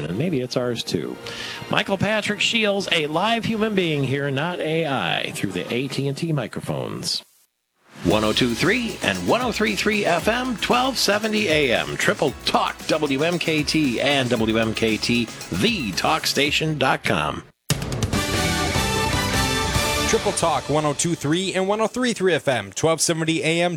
turn, and maybe it's ours too. Michael Patrick Shields, a live human being here, not AI, through the AT&T microphones. 102.3 and 103.3 FM, 1270 AM. Triple Talk, WMKT and WMKT, thetalkstation.com. Triple Talk, 102.3 and 103.3 FM, 1270 AM,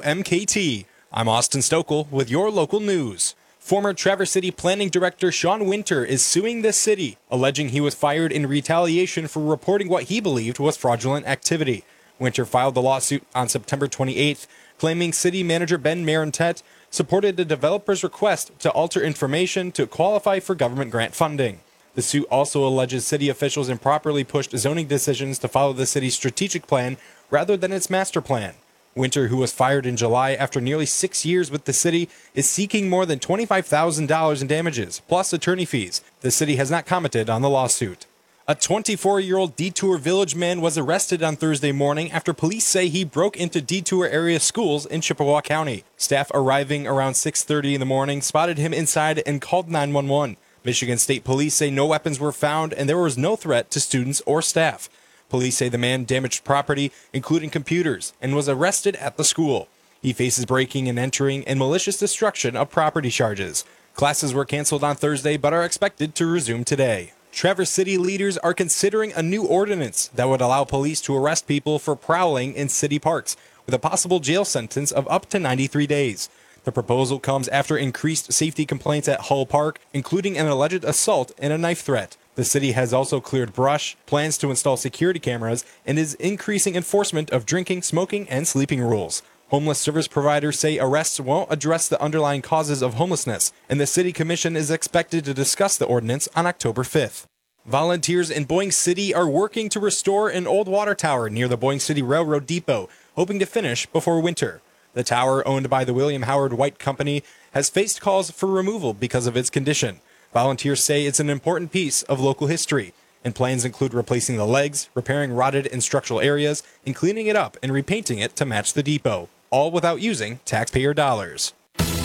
WMKT. I'm Austin Stokel with your local news. Former Traverse City Planning Director Sean Winter is suing the city, alleging he was fired in retaliation for reporting what he believed was fraudulent activity. Winter filed the lawsuit on September 28th, claiming city manager Ben Marentet supported the developer's request to alter information to qualify for government grant funding. The suit also alleges city officials improperly pushed zoning decisions to follow the city's strategic plan rather than its master plan. Winter, who was fired in July after nearly 6 years with the city, is seeking more than $25,000 in damages, plus attorney fees. The city has not commented on the lawsuit. A 24-year-old Detour Village man was arrested on Thursday morning after police say he broke into Detour area schools in Chippewa County. Staff arriving around 6:30 in the morning spotted him inside and called 911. Michigan State Police say no weapons were found and there was no threat to students or staff. Police say the man damaged property, including computers, and was arrested at the school. He faces breaking and entering and malicious destruction of property charges. Classes were canceled on Thursday but are expected to resume today. Traverse City leaders are considering a new ordinance that would allow police to arrest people for prowling in city parks, with a possible jail sentence of up to 93 days. The proposal comes after increased safety complaints at Hull Park, including an alleged assault and a knife threat. The city has also cleared brush, plans to install security cameras, and is increasing enforcement of drinking, smoking, and sleeping rules. Homeless service providers say arrests won't address the underlying causes of homelessness, and the city commission is expected to discuss the ordinance on October 5th. Volunteers in Boyne City are working to restore an old water tower near the Boyne City Railroad Depot, hoping to finish before winter. The tower, owned by the William Howard White Company, has faced calls for removal because of its condition. Volunteers say it's an important piece of local history, and plans include replacing the legs, repairing rotted and structural areas, and cleaning it up and repainting it to match the depot, all without using taxpayer dollars.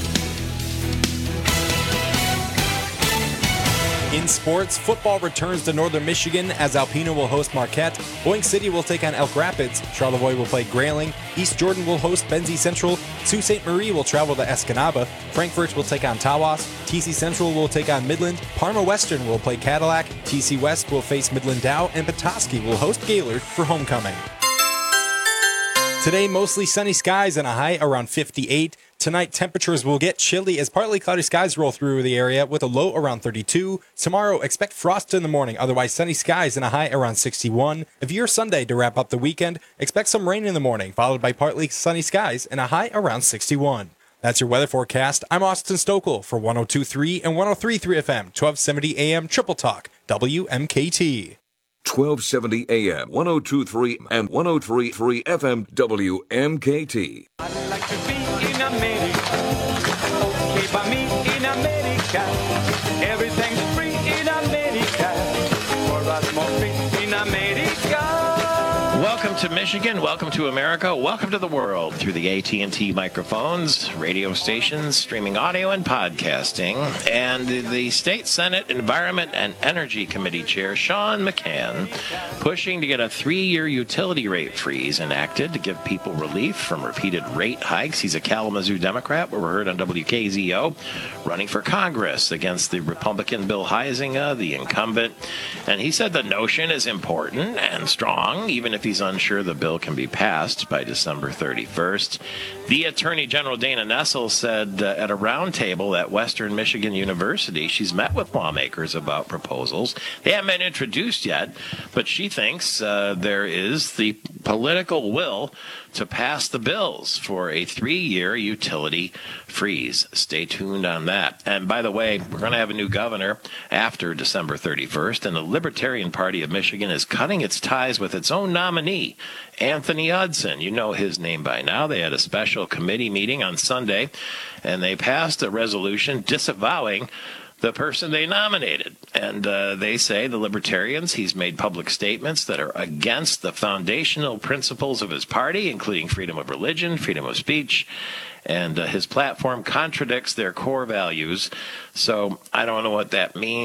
In sports, football returns to Northern Michigan as Alpena will host Marquette, Boyne City will take on Elk Rapids, Charlevoix will play Grayling, East Jordan will host Benzie Central, Sault Ste. Marie will travel to Escanaba, Frankfurt will take on Tawas, TC Central will take on Midland, Parma Western will play Cadillac, TC West will face Midland Dow, and Petoskey will host Gaylord for homecoming. Today, mostly sunny skies and a high around 58. Tonight, temperatures will get chilly as partly cloudy skies roll through the area with a low around 32. Tomorrow, expect frost in the morning, otherwise sunny skies and a high around 61. If you're Sunday to wrap up the weekend, expect some rain in the morning, followed by partly sunny skies and a high around 61. That's your weather forecast. I'm Austin Stokel for 102.3 and 103.3 FM, 1270 AM Triple Talk, WMKT. 1270 AM, 102.3 and 103.3 FM, WMKT. I'd like to be in America, okay by me in America. Everything's free in America, for us more free in America. Welcome to Michigan, welcome to America, welcome to the world through the AT&T microphones, radio stations, streaming audio, and podcasting. And the State Senate Environment and Energy Committee Chair, Sean McCann, pushing to get a 3-year utility rate freeze enacted to give people relief from repeated rate hikes. He's a Kalamazoo Democrat, where we're heard on WKZO, running for Congress against the Republican Bill Huizenga, the incumbent. And he said the notion is important and strong, even if he's unsure the bill can be passed by December 31st. The Attorney General Dana Nessel said at a roundtable at Western Michigan University, she's met with lawmakers about proposals. They haven't been introduced yet, but she thinks there is the political will to pass the bills for a 3-year utility freeze. Stay tuned on that. And by the way, we're going to have a new governor after December 31st, and the Libertarian Party of Michigan is cutting its ties with its own nominee, Anthony Hudson. You know his name by now. They had a special committee meeting on Sunday, and they passed a resolution disavowing the person they nominated. And they say, the Libertarians, he's made public statements that are against the foundational principles of his party, including freedom of religion, freedom of speech, and his platform contradicts their core values. So I don't know what that means.